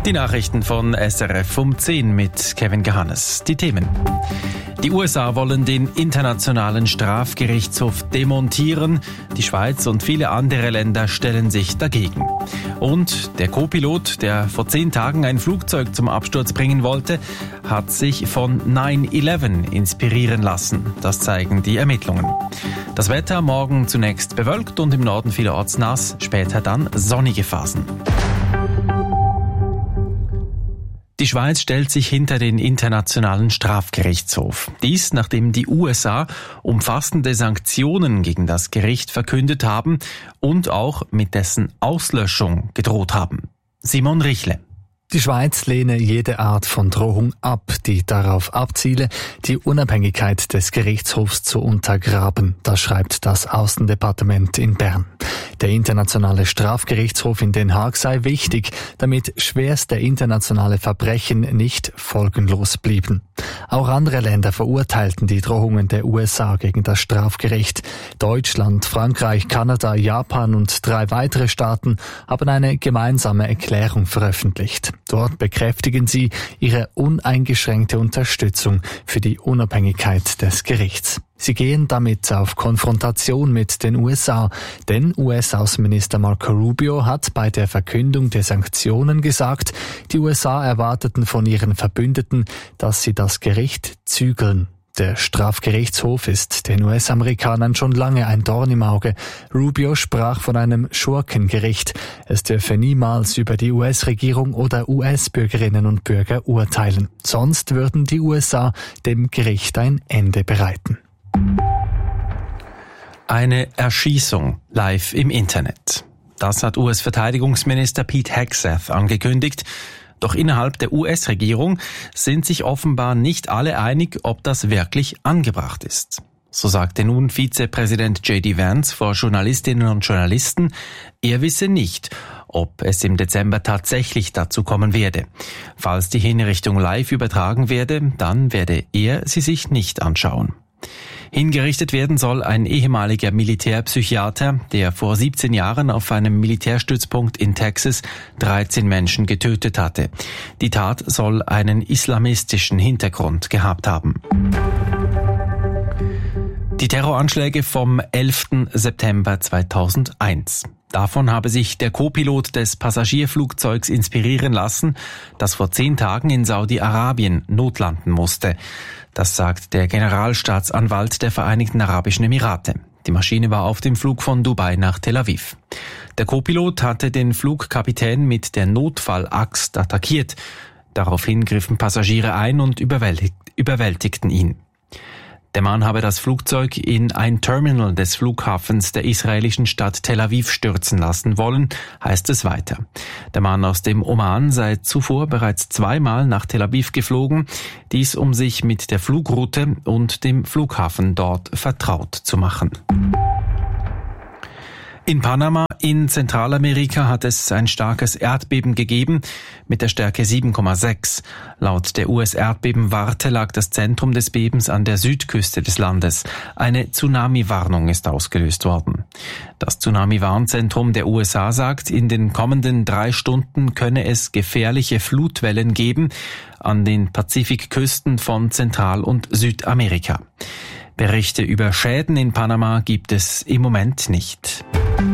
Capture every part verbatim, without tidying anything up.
Die Nachrichten von S R F um zehn mit Kevin Gehannes. Die Themen. Die U S A wollen den Internationalen Strafgerichtshof demontieren. Die Schweiz und viele andere Länder stellen sich dagegen. Und der Co-Pilot, der vor zehn Tagen ein Flugzeug zum Absturz bringen wollte, hat sich von neun elf inspirieren lassen. Das zeigen die Ermittlungen. Das Wetter morgen zunächst bewölkt und im Norden vielerorts nass, später dann sonnige Phasen. Die Schweiz stellt sich hinter den Internationalen Strafgerichtshof. Dies, nachdem die U S A umfassende Sanktionen gegen das Gericht verkündet haben und auch mit dessen Auslöschung gedroht haben. Simon Richle. Die Schweiz lehne jede Art von Drohung ab, die darauf abziele, die Unabhängigkeit des Gerichtshofs zu untergraben. Das schreibt das Außendepartement in Bern. Der Internationale Strafgerichtshof in Den Haag sei wichtig, damit schwerste internationale Verbrechen nicht folgenlos blieben. Auch andere Länder verurteilten die Drohungen der U S A gegen das Strafgericht. Deutschland, Frankreich, Kanada, Japan und drei weitere Staaten haben eine gemeinsame Erklärung veröffentlicht. Dort bekräftigen sie ihre uneingeschränkte Unterstützung für die Unabhängigkeit des Gerichts. Sie gehen damit auf Konfrontation mit den U S A, denn U S-Außenminister Marco Rubio hat bei der Verkündung der Sanktionen gesagt, die U S A erwarteten von ihren Verbündeten, dass sie das Gericht zügeln. Der Strafgerichtshof ist den U S-Amerikanern schon lange ein Dorn im Auge. Rubio sprach von einem Schurkengericht. Es dürfe niemals über die U S-Regierung oder U S-Bürgerinnen und Bürger urteilen. Sonst würden die U S A dem Gericht ein Ende bereiten. Eine Erschießung live im Internet. Das hat U S-Verteidigungsminister Pete Hegseth angekündigt. Doch innerhalb der U S-Regierung sind sich offenbar nicht alle einig, ob das wirklich angebracht ist. So sagte nun Vizepräsident J D Vance vor Journalistinnen und Journalisten, er wisse nicht, ob es im Dezember tatsächlich dazu kommen werde. Falls die Hinrichtung live übertragen werde, dann werde er sie sich nicht anschauen. Hingerichtet werden soll ein ehemaliger Militärpsychiater, der vor siebzehn Jahren auf einem Militärstützpunkt in Texas dreizehn Menschen getötet hatte. Die Tat soll einen islamistischen Hintergrund gehabt haben. Die Terroranschläge vom elften September zweitausendeins. Davon habe sich der Co-Pilot des Passagierflugzeugs inspirieren lassen, das vor zehn Tagen in Saudi-Arabien notlanden musste. Das sagt der Generalstaatsanwalt der Vereinigten Arabischen Emirate. Die Maschine war auf dem Flug von Dubai nach Tel Aviv. Der Co-Pilot hatte den Flugkapitän mit der Notfallaxt attackiert. Daraufhin griffen Passagiere ein und überwältigten ihn. Der Mann habe das Flugzeug in ein Terminal des Flughafens der israelischen Stadt Tel Aviv stürzen lassen wollen, heißt es weiter. Der Mann aus dem Oman sei zuvor bereits zweimal nach Tel Aviv geflogen, dies um sich mit der Flugroute und dem Flughafen dort vertraut zu machen. In Panama in Zentralamerika hat es ein starkes Erdbeben gegeben mit der Stärke sieben Komma sechs. Laut der U S-Erdbebenwarte lag das Zentrum des Bebens an der Südküste des Landes. Eine Tsunami-Warnung ist ausgelöst worden. Das Tsunami-Warnzentrum der U S A sagt, in den kommenden drei Stunden könne es gefährliche Flutwellen geben an den Pazifikküsten von Zentral- und Südamerika. Berichte über Schäden in Panama gibt es im Moment nicht.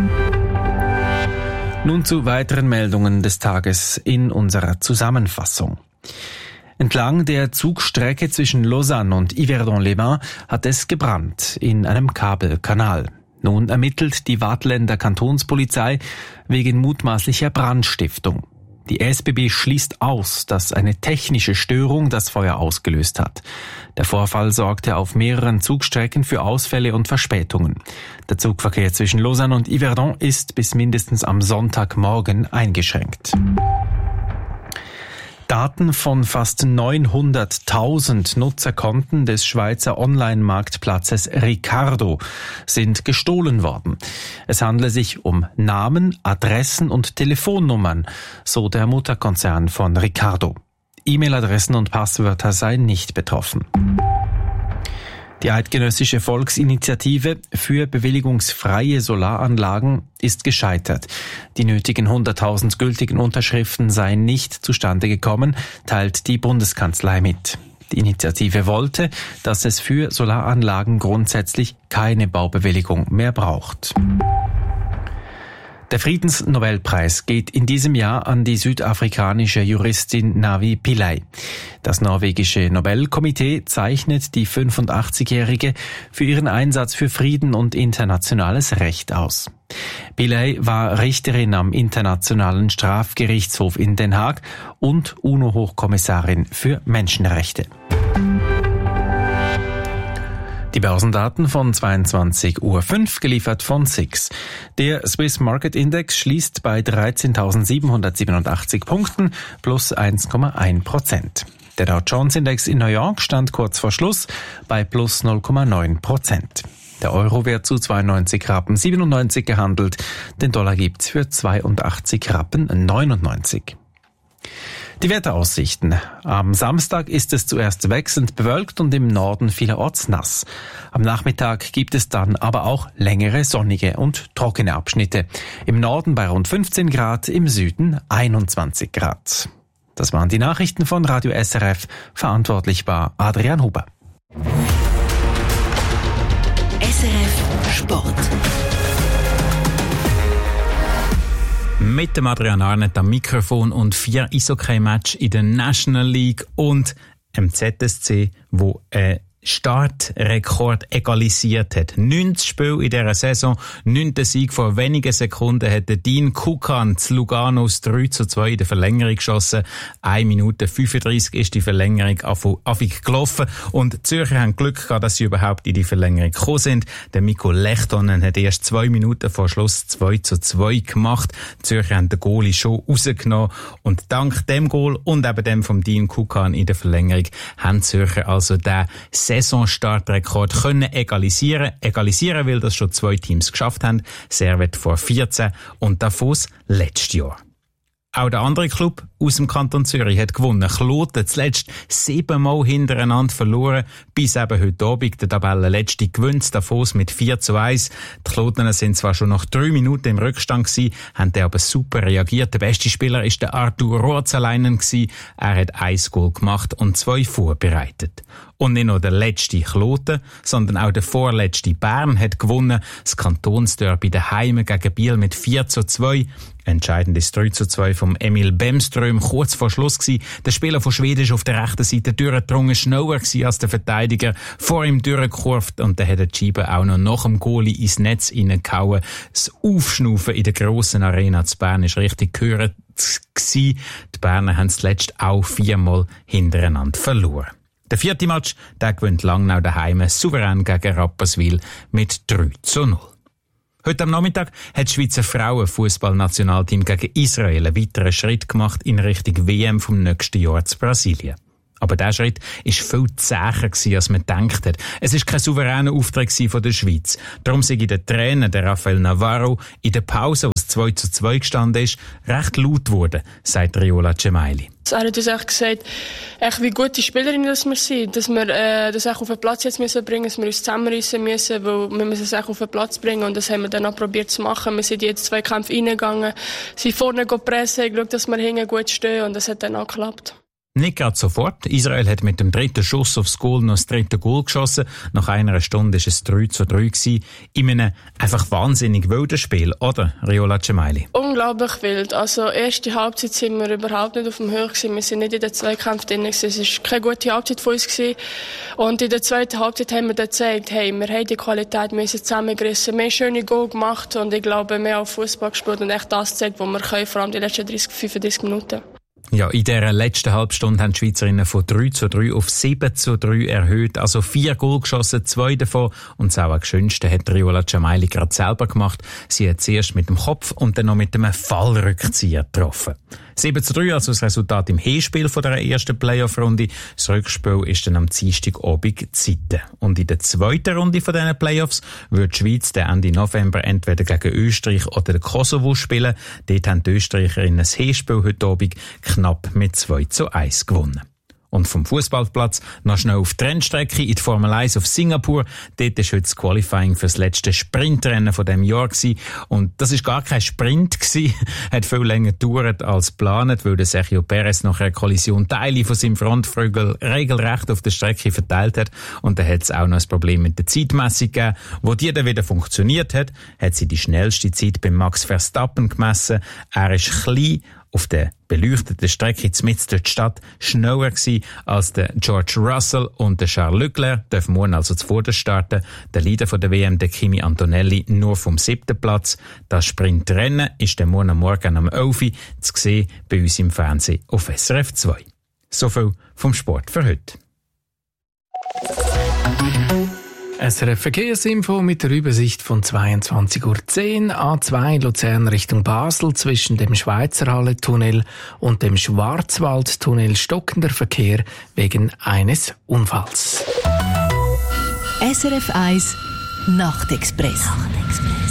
Nun zu weiteren Meldungen des Tages in unserer Zusammenfassung. Entlang der Zugstrecke zwischen Lausanne und Yverdon-les-Bains hat es gebrannt in einem Kabelkanal. Nun ermittelt die Waadtländer Kantonspolizei wegen mutmaßlicher Brandstiftung. Die S B B schließt aus, dass eine technische Störung das Feuer ausgelöst hat. Der Vorfall sorgte auf mehreren Zugstrecken für Ausfälle und Verspätungen. Der Zugverkehr zwischen Lausanne und Yverdon ist bis mindestens am Sonntagmorgen eingeschränkt. Daten von fast neunhunderttausend Nutzerkonten des Schweizer Online-Marktplatzes Ricardo sind gestohlen worden. Es handle sich um Namen, Adressen und Telefonnummern, so der Mutterkonzern von Ricardo. E-Mail-Adressen und Passwörter seien nicht betroffen. Die eidgenössische Volksinitiative für bewilligungsfreie Solaranlagen ist gescheitert. Die nötigen hunderttausend gültigen Unterschriften seien nicht zustande gekommen, teilt die Bundeskanzlei mit. Die Initiative wollte, dass es für Solaranlagen grundsätzlich keine Baubewilligung mehr braucht. Der Friedensnobelpreis geht in diesem Jahr an die südafrikanische Juristin Navi Pillay. Das norwegische Nobelkomitee zeichnet die fünfundachtzigjährige für ihren Einsatz für Frieden und internationales Recht aus. Pillay war Richterin am Internationalen Strafgerichtshof in Den Haag und UNO-Hochkommissarin für Menschenrechte. Die Börsendaten von zweiundzwanzig Uhr fünf, geliefert von S I X. Der Swiss Market Index schließt bei dreizehntausendsiebenhundertsiebenundachtzig Punkten plus eins Komma eins Prozent. Der Dow Jones Index in New York stand kurz vor Schluss bei plus null Komma neun Prozent. Der Euro wird zu zweiundneunzig Rappen siebenundneunzig gehandelt, den Dollar gibt's für zweiundachtzig Rappen neunundneunzig. Die Wetteraussichten. Am Samstag ist es zuerst wechselnd bewölkt und im Norden vielerorts nass. Am Nachmittag gibt es dann aber auch längere sonnige und trockene Abschnitte. Im Norden bei rund fünfzehn Grad, im Süden einundzwanzig Grad. Das waren die Nachrichten von Radio S R F. Verantwortlich war Adrian Huber. S R F Sport. Mit dem Adrian Arnett am Mikrofon und vier Eishockey-Match in der National League und dem Z S C, wo ein Startrekord egalisiert hat. neunzig Spiele in dieser Saison, neunter Sieg. Vor wenigen Sekunden hat der Dean Kukan zu Lugano das drei zu zwei in der Verlängerung geschossen. eine Minute fünfunddreissig ist die Verlängerung affig gelaufen und die Zürcher haben Glück gehabt, dass sie überhaupt in die Verlängerung gekommen sind. Der Mikko Lehtonen hat erst zwei Minuten vor Schluss zwei zu zwei gemacht. Die Zürcher haben den Goalie schon rausgenommen und dank dem Goal und eben dem vom Dean Kukan in der Verlängerung haben die Zürcher also den Saisonstartrekord können egalisieren. Egalisieren, weil das schon zwei Teams geschafft haben. Servet vor vierzehn und Davos letztes Jahr. Auch der andere Club aus dem Kanton Zürich hat gewonnen. Kloten zuletzt siebenmal hintereinander verloren, bis eben heute Abend der Tabellenletzte gewinnt, Davos mit vier zu eins. Die Klotener sind zwar schon nach drei Minuten im Rückstand gewesen, haben dann aber super reagiert. Der beste Spieler ist der Arthur Ruotsalainen gewesen. Er hat ein Goal gemacht und zwei vorbereitet. Und nicht nur der letzte Kloten, sondern auch der vorletzte Bern hat gewonnen. Das Kantonsderby daheim gegen Biel mit vier zu zwei. Entscheidend ist drei zu zwei vom Emil Bemström kurz vor Schluss gewesen. Der Spieler von Schweden ist auf der rechten Seite durchgedrungen, schneller gewesen als der Verteidiger, vor ihm durchgekurvt und dann hat der Schieber auch noch nach dem Goalie ins Netz reingehauen. Das Aufschnaufen in der grossen Arena zu Bern ist richtig gehört gewesen. Die Berner haben zuletzt auch viermal hintereinander verloren. Der vierte Match, der gewinnt Langnau daheim souverän gegen Rapperswil mit drei zu null. Heute am Nachmittag hat das Schweizer Frauenfußballnationalteam gegen Israel einen weiteren Schritt gemacht in Richtung W M vom nächsten Jahr zu Brasilien. Aber dieser Schritt war viel zäher, als man gedacht hat. Es war kein souveräner Auftritt von der Schweiz. Darum sei der Trainer, der Rafael Navarro, in der Pause, wo es zwei zu zwei gestanden ist, recht laut geworden, sagt Riola Cemaili. Er hat uns auch gesagt, echt wie gute Spielerinnen dass wir sind, dass wir äh, das auch auf den Platz jetzt müssen bringen, dass wir uns zusammenreissen müssen, weil wir müssen es auch auf den Platz bringen und das haben wir dann auch probiert zu machen. Wir sind jetzt zwei Kämpfe reingegangen, sind vorne gepressen, haben geschaut, dass wir hinten gut stehen und das hat dann auch geklappt. Nicht gerade sofort. Israel hat mit dem dritten Schuss aufs Goal noch das dritte Goal geschossen. Nach einer Stunde war es drei zu drei gewesen. In einem einfach wahnsinnig wilden Spiel, oder, Riola Cemaili? Unglaublich wild. Also, erste Halbzeit sind wir überhaupt nicht auf dem Höhe gewesen. Wir sind nicht in den Zweikämpfen drin gewesen. Es war keine gute Halbzeit von uns gewesen. Und in der zweiten Halbzeit haben wir dann gezeigt, hey, wir haben die Qualität, wir sind zusammengerissen, wir haben schöne Goal gemacht und ich glaube, wir haben auch Fußball gespielt und echt das gezeigt, was wir können, vor allem die letzten dreißig, fünfunddreißig Minuten. Ja, in dieser letzten Halbstunde haben die Schweizerinnen von drei zu drei auf sieben zu drei erhöht. Also vier Goal geschossen, zwei davon. Und das auch am schönsten hat Riola Cemaili gerade selber gemacht. Sie hat zuerst mit dem Kopf und dann noch mit einem Fallrückzieher getroffen. sieben zu drei, also das Resultat im Hinspiel von der ersten Playoff-Runde. Das Rückspiel ist dann am Dienstagabend Zeiten. Und in der zweiten Runde von diesen Playoffs wird die Schweiz dann Ende November entweder gegen Österreich oder den Kosovo spielen. Dort haben die Österreicherinnen das Hinspiel heute Abend knapp mit zwei zu eins gewonnen. Und vom Fußballplatz noch schnell auf die Rennstrecke in die Formel eins auf Singapur. Dort war heute das Qualifying für das letzte Sprintrennen von diesem Jahr gewesen. Und das war gar kein Sprint gewesen. Hat viel länger gedauert als geplant, weil der Sergio Perez nach einer Kollision Teile von seinem Frontflügel regelrecht auf der Strecke verteilt hat. Und dann hat es auch noch ein Problem mit der Zeitmessung gegeben. Wo die dann wieder funktioniert hat, hat sie die schnellste Zeit bei Max Verstappen gemessen. Er ist klein auf der beleuchteten Strecke mitten durch die Stadt schneller gewesen als der George Russell und der Charles Leclerc. Dürfen morgen also zuvorderst starten. Der Leader von der W M, der Kimi Antonelli, nur vom siebten Platz. Das Sprintrennen ist der morgen am Morgen um elf Uhr zu sehen bei uns im Fernsehen auf S R F zwei. So viel vom Sport für heute. S R F Verkehrsinfo mit der Übersicht von zweiundzwanzig Uhr zehn. A zwei Luzern Richtung Basel zwischen dem Schweizerhalle-Tunnel und dem Schwarzwald-Tunnel stockender Verkehr wegen eines Unfalls. S R F eins Nachtexpress. Nachtexpress.